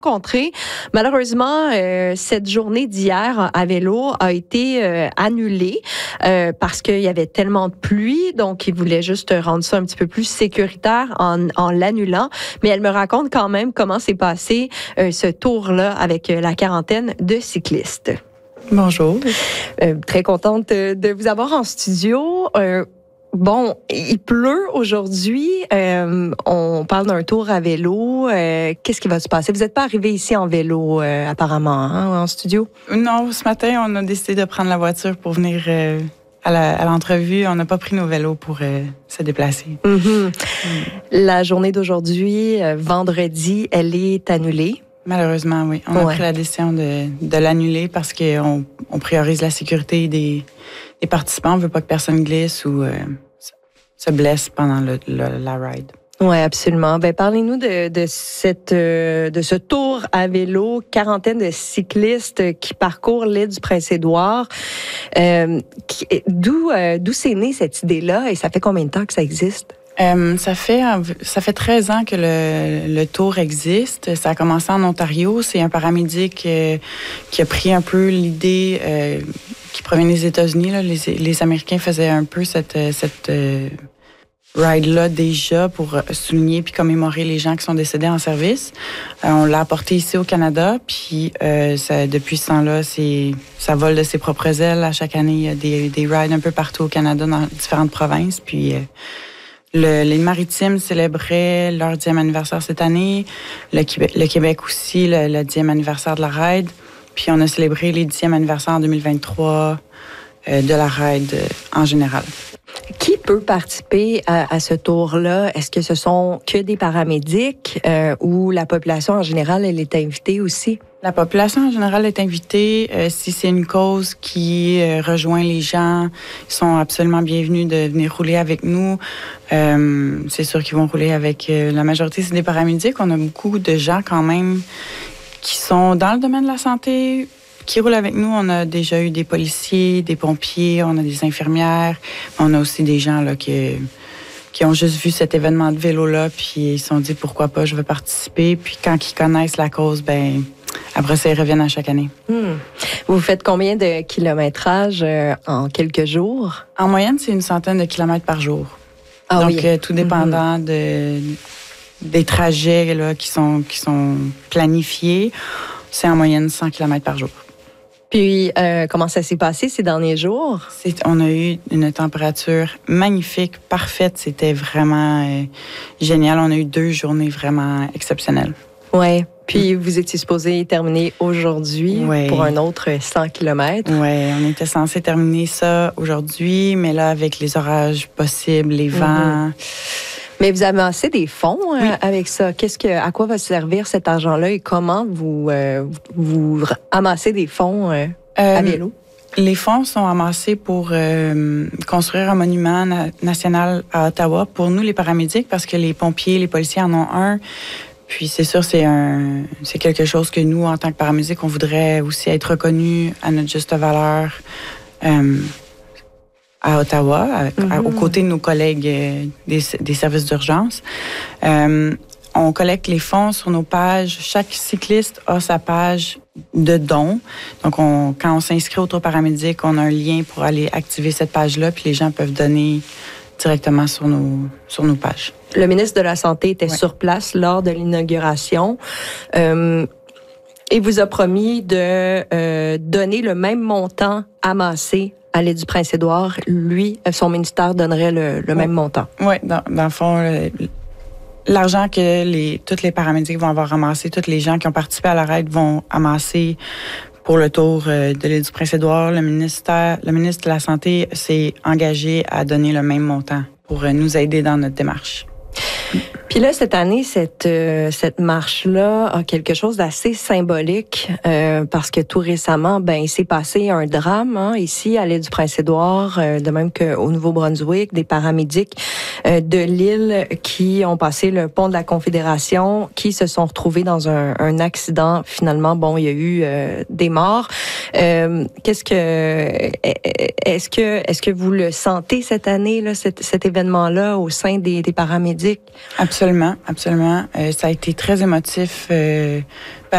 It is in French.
rencontré. Malheureusement, cette journée d'hier à vélo a été annulée parce qu'il y avait tellement de pluie. Donc, ils voulaient juste rendre ça un petit peu plus sécuritaire en l'annulant. Mais elle me raconte quand même comment s'est passé ce tour-là avec la quarantaine de cyclistes. Bonjour. Très contente de vous avoir en studio. Bon, il pleut aujourd'hui. On parle d'un tour à vélo. Qu'est-ce qui va se passer? Vous n'êtes pas arrivé ici en vélo, apparemment, en studio? Non, ce matin, on a décidé de prendre la voiture pour venir à l'entrevue. On n'a pas pris nos vélos pour se déplacer. Mm-hmm. La journée d'aujourd'hui, vendredi, elle est annulée. Malheureusement, oui. On a pris la décision de l'annuler parce qu'on priorise la sécurité des participants. On ne veut pas que personne glisse ou se blesse pendant la ride. Oui, absolument. Ben, parlez-nous de ce tour à vélo, quarantaine de cyclistes qui parcourent l'île du Prince-Édouard. D'où c'est né cette idée-là et ça fait combien de temps que ça existe? Ça fait 13 ans que le tour existe. Ça a commencé en Ontario. C'est un paramédic qui a pris un peu l'idée qui provient des États-Unis. Là. Les Américains faisaient un peu cette ride-là déjà pour souligner puis commémorer les gens qui sont décédés en service. On l'a apporté ici au Canada, puis depuis ce temps-là, ça vole de ses propres ailes. À chaque année, il y a des rides un peu partout au Canada, dans différentes provinces. Puis l'île maritime célébrait leur 10e anniversaire cette année. Le Québec aussi, le 10e anniversaire de la ride. Puis on a célébré les 10e anniversaires en 2023 de la ride en général. Qui peut participer à ce tour-là? Est-ce que ce sont que des paramédics ou la population en général, elle est invitée aussi? La population en général est invitée. Si c'est une cause qui rejoint les gens, ils sont absolument bienvenus de venir rouler avec nous. C'est sûr qu'ils vont rouler avec la majorité, c'est des paramédics. On a beaucoup de gens quand même qui sont dans le domaine de la santé, qui roulent avec nous. On a déjà eu des policiers, des pompiers, on a des infirmières. On a aussi des gens là, qui ont juste vu cet événement de vélo-là, puis ils se sont dit pourquoi pas, je veux participer. Puis quand ils connaissent la cause, ben après ça, ils reviennent à chaque année. Vous faites combien de kilométrage en quelques jours? En moyenne, c'est une centaine de kilomètres par jour. Ah, donc, oui. Tout dépendant des trajets là, qui sont planifiés, c'est en moyenne 100 kilomètres par jour. Puis, comment ça s'est passé ces derniers jours? On a eu une température magnifique, parfaite. C'était vraiment génial. On a eu 2 journées vraiment exceptionnelles. Oui. Puis, vous étiez supposé terminer aujourd'hui pour un autre 100 km. Oui, on était censé terminer ça aujourd'hui, mais là, avec les orages possibles, les vents... Mais vous amassez des fonds avec ça. À quoi va servir cet argent-là et comment vous amassez des fonds à vélo? Les fonds sont amassés pour construire un monument national à Ottawa pour nous, les paramédics, parce que les pompiers, les policiers en ont un. Puis c'est sûr, c'est quelque chose que nous, en tant que paramédics, on voudrait aussi être reconnus à notre juste valeur à Ottawa, aux côtés de nos collègues des services d'urgence. On collecte les fonds sur nos pages. Chaque cycliste a sa page de dons. Donc, quand on s'inscrit au tour paramédic, on a un lien pour aller activer cette page-là, puis les gens peuvent donner directement sur nos pages. Le ministre de la Santé était sur place lors de l'inauguration et vous a promis de donner le même montant amassé à l'île du Prince-Édouard. Lui, son ministère donnerait le même montant. Oui, dans le fond, l'argent que tous les paramédics vont avoir ramassé, tous les gens qui ont participé à la ride vont amasser pour le tour de l'île du Prince-Édouard. Le ministre de la Santé s'est engagé à donner le même montant pour nous aider dans notre démarche. Puis là, cette année, cette marche-là a quelque chose d'assez symbolique parce que tout récemment, il s'est passé un drame ici à l'île du Prince-Édouard, de même qu'au Nouveau-Brunswick, des paramédics de l'île qui ont passé le pont de la Confédération, qui se sont retrouvés dans un accident. Finalement, il y a eu des morts. Est-ce que vous le sentez cette année, là, cet événement-là au sein des paramédics? Absolument. Ça a été très émotif.